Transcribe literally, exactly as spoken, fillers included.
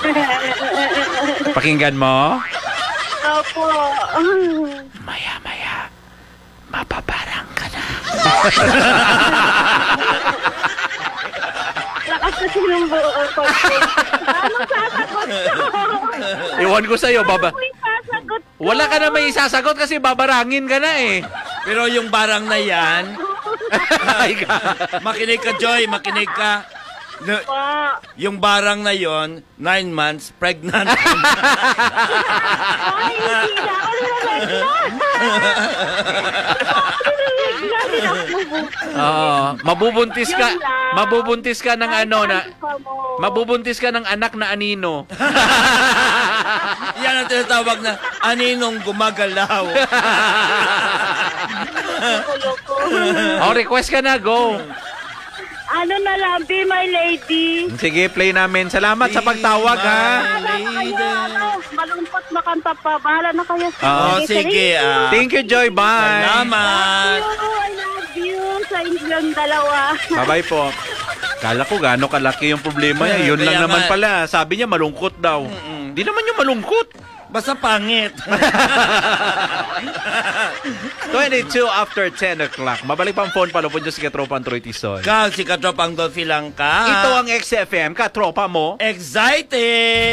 Pakinggan mo. Opo. Maya-maya, mapaparang ka na. Lakas kasi ng buo ko. Anong sasagot ko? Iwan ko sa'yo, baba. Ano yung sasagot ko? Wala ka na may isasagot kasi babarangin ka na eh. Pero yung barang na yan, Ay, ka. makinig ka, Joy, makinig ka. No, Pa. yung barang na yon, nine months, pregnant. Ay, hindi na ako nilagyan. Hindi na ako Oo, mabubuntis ka. Yun lang. Mabubuntis ka ng ano na mo. mabubuntis ka ng anak na anino. Yan ang tinatawag na aninong gumagalaw. Loko-loko. Oh, request ka na, go. Ano na lang, be my lady. Sige, play namin. Salamat sa pagtawag, ha. Bahala na kayo, ano, malungkot makanta pa. Bahala na kayo. Oo, sige. ah. Thank you, Joy. Bye. Salamat. Thank you, I love you sa inyong dalawa. Bye-bye po. Kala ko gaano kalaki yung problema niya. Yun lang Kaya naman nga. pala. Sabi niya malungkot daw. Di naman yung malungkot. Basta pangit. twenty-two after ten o'clock. Mabalik pa ang phone palupon dyan si Katropa Troy Tizon. Kang si Katropang Dolphy lang ka. Ito ang X F M, Katropa mo. Excited!